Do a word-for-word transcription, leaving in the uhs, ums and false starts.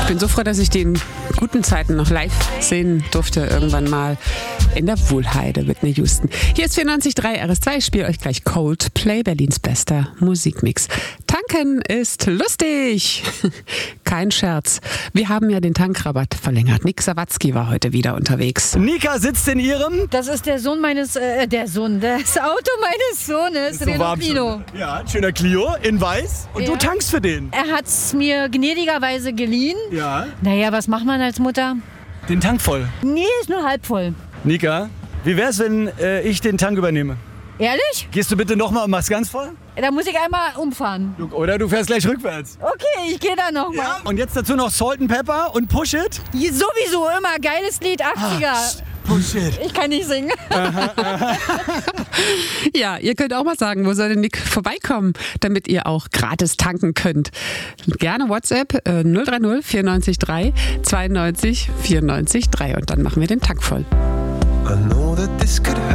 Ich bin so froh, dass ich die in guten Zeiten noch live sehen durfte, irgendwann mal in der Wuhlheide, Whitney Houston. Hier ist vierundneunzig Komma drei R S zwei, ich spiele euch gleich Coldplay, Berlins bester Musikmix. Tanken ist lustig. Kein Scherz. Wir haben ja den Tankrabatt verlängert. Nick Sawatzki war heute wieder unterwegs. Nika sitzt in ihrem... Das ist der Sohn meines, äh, der Sohn, das Auto meines Sohnes, So Renault warm Clio. schon. Ja, ein schöner Clio in weiß. Und Ja. du tankst für den. Er hat's mir gnädigerweise geliehen. Ja. Naja, was macht man als Mutter? Den Tank voll. Nee, ist nur halb voll. Nika, wie wär's, wenn äh, ich den Tank übernehme? Ehrlich? Gehst du bitte nochmal und machst ganz voll? Da muss ich einmal umfahren. Du- Oder du fährst gleich rückwärts. Okay, ich gehe da nochmal. Ja. Und jetzt dazu noch Salt and Pepper und Push It. Sowieso immer geiles Lied, achtziger. Push It. Ich kann nicht singen. Ja, ihr könnt auch mal sagen, wo soll denn Nick vorbeikommen, damit ihr auch gratis tanken könnt. Gerne WhatsApp äh, null drei null vierundneunzig drei zweiundneunzig vierundneunzig drei und dann machen wir den Tank voll. I know that this could